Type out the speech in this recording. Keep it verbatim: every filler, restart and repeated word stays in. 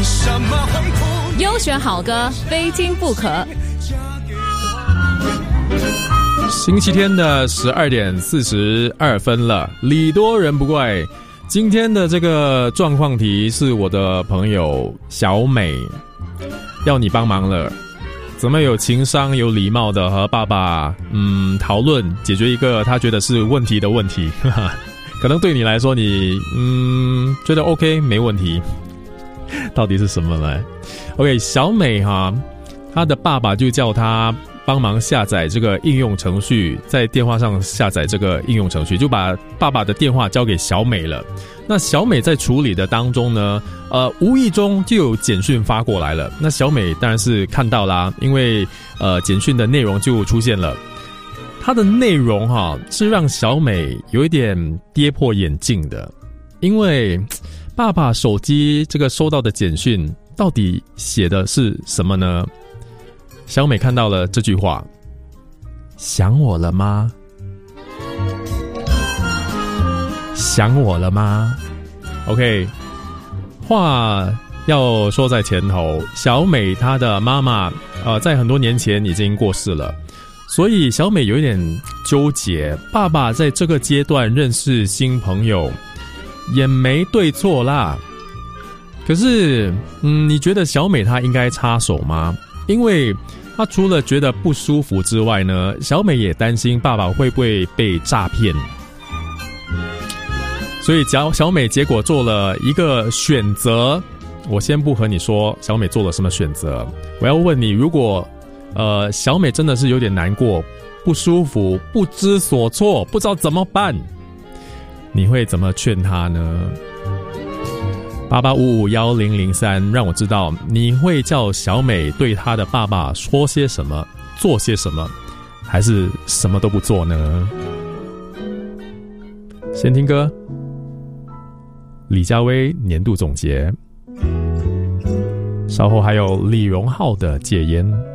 什么会哭？ 优选好歌，非听不可。 星期天的十二点四十二分了，礼多人不怪。今天的这个状况题是我的朋友小美要你帮忙了，怎么有情商有礼貌的和爸爸嗯讨论解决一个他觉得是问题的问题，呵呵，可能对你来说你嗯觉得 OK 没问题，到底是什么呢？ OK， 小美哈，她的爸爸就叫她帮忙下载这个应用程序，在电话上下载这个应用程序，就把爸爸的电话交给小美了。那小美在处理的当中呢，呃，无意中就有简讯发过来了。那小美当然是看到啦，因为呃，简讯的内容就出现了。它的内容哈是让小美有一点跌破眼镜的，因为爸爸手机这个收到的简讯到底写的是什么呢？小美看到了这句话：想我了吗？想我了吗？ OK， 话要说在前头，小美她的妈妈呃，在很多年前已经过世了，所以小美有一点纠结，爸爸在这个阶段认识新朋友也没对错啦。可是嗯，你觉得小美她应该插手吗？因为她除了觉得不舒服之外呢，小美也担心爸爸会不会被诈骗，所以小美结果做了一个选择。我先不和你说小美做了什么选择，我要问你，如果呃小美真的是有点难过、不舒服、不知所措、不知道怎么办，你会怎么劝她呢？八八五五一零零三，让我知道你会叫小美对她的爸爸说些什么，做些什么，还是什么都不做呢？先听歌，李佳薇年度总结，稍后还有李荣浩的戒烟。